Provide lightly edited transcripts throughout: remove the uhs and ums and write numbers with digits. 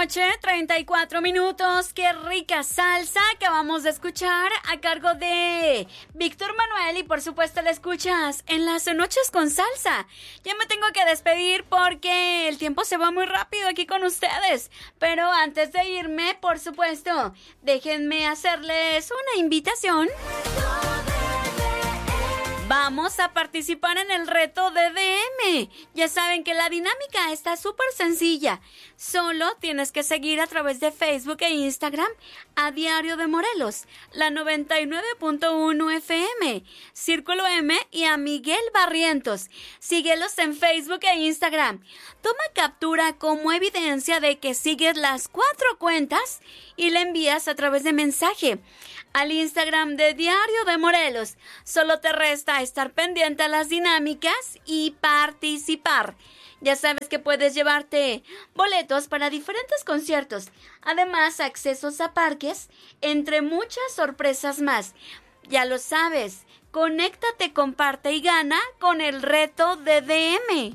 noche, 34 minutos. Qué rica salsa acabamos de escuchar a cargo de Víctor Manuel y por supuesto la escuchas en Las Noches con Salsa. Ya me tengo que despedir porque el tiempo se va muy rápido aquí con ustedes. Pero antes de irme, por supuesto, déjenme hacerles una invitación. Vamos a participar en el reto de DM. Ya saben que la dinámica está súper sencilla. Solo tienes que seguir a través de Facebook e Instagram a Diario de Morelos, la 99.1 FM, Círculo M y a Miguel Barrientos. Síguelos en Facebook e Instagram. Toma captura como evidencia de que sigues las 4 cuentas y le envías a través de mensaje al Instagram de Diario de Morelos. Solo te resta estar pendiente a las dinámicas y participar. Ya sabes que puedes llevarte boletos para diferentes conciertos, además accesos a parques, entre muchas sorpresas más. Ya lo sabes, conéctate, comparte y gana con el reto de DM.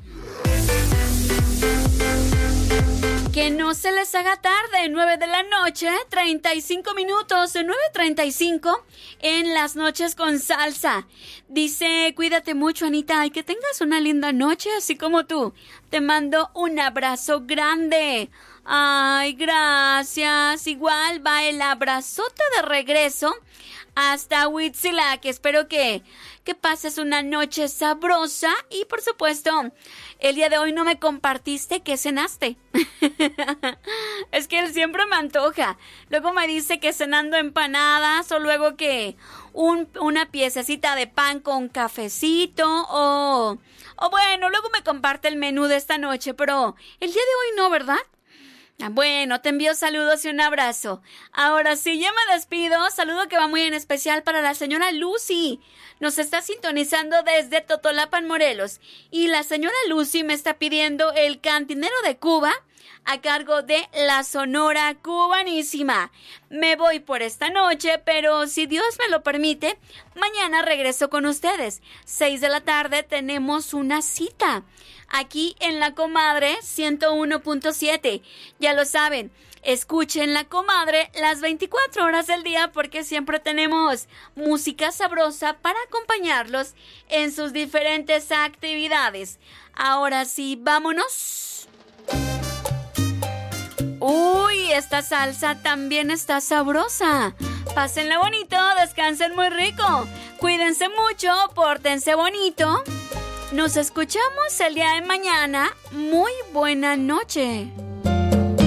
Que no se les haga tarde, 9 de la noche, 35 minutos, 9:35 en Las Noches con Salsa. Dice, cuídate mucho, Anita, y que tengas una linda noche, así como tú. Te mando un abrazo grande. Ay, gracias. Igual va el abrazote de regreso hasta Huitzilá, que espero que pases una noche sabrosa y por supuesto, el día de hoy no me compartiste qué cenaste. Es que él siempre me antoja. Luego me dice que cenando empanadas o luego que una piececita de pan con cafecito o bueno, luego me comparte el menú de esta noche, pero el día de hoy no, ¿verdad? Bueno, te envío saludos y un abrazo. Ahora sí, ya me despido. Saludo que va muy en especial para la señora Lucy. Nos está sintonizando desde Totolapan, Morelos. Y la señora Lucy me está pidiendo el Cantinero de Cuba a cargo de la Sonora Cubanísima. Me voy por esta noche, pero si Dios me lo permite, mañana regreso con ustedes. 6 de la tarde tenemos una cita aquí en La Comadre 101.7. Ya lo saben, escuchen La Comadre las 24 horas del día porque siempre tenemos música sabrosa para acompañarlos en sus diferentes actividades. Ahora sí, vámonos. Uy, esta salsa también está sabrosa. Pásenla bonito, descansen muy rico. Cuídense mucho, pórtense bonito. Nos escuchamos el día de mañana. Muy buena noche.